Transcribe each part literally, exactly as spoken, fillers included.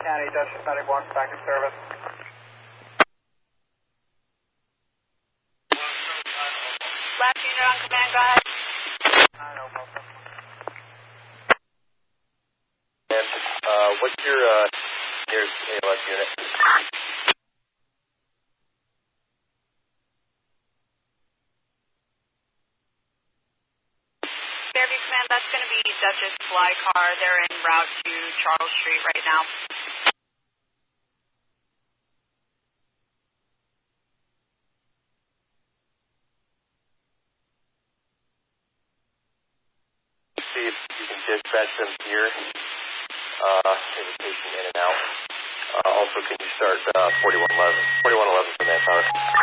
County, Dutch Medic one, back in service. Last unit on command, go ahead. nine oh, welcome. And uh, what's your uh, nearest A L S unit? Fairview Command, that's going to be Duchess Fly Car. They're en route to Charles Street right now. See if you can dispatch them here. Uh, invitation in and out. Uh, also, can you start uh, forty-one eleven? forty-one eleven for manpower.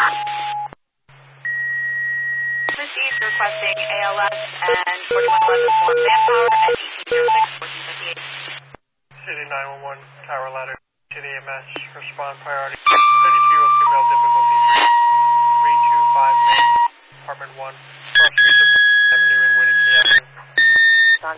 Received requesting A L S and forty-one eleven for manpower at eighteen oh six, fourteen fifty-eight. City nine one one, Tower Ladder, City E M S, respond priority. thirty-two of female difficulty three two five main, apartment one, cross streets of Avenue and Winnicke Avenue. Done.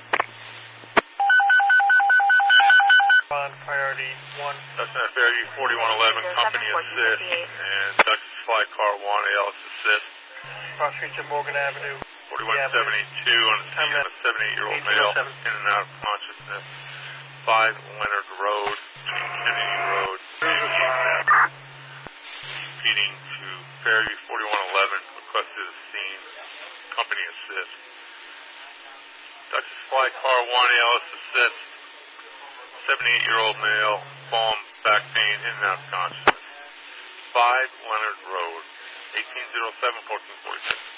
Respond priority one. That's not Fairview forty-one eleven, company assist, and Duchess Fly Car one, A L S assist. Cross streets of Morgan Avenue. forty-one seventy-two on the scene of a seventy-eight-year-old male in and out of consciousness. five Leonard Road, Kennedy Road, speeding to Fairview forty-one eleven, requested a scene, company assist. Duchess Fly Car one, A L S assist, seventy-eight-year-old male, palm, back pain, in and out of consciousness. five Leonard Road, eighteen oh seven, fourteen forty-six.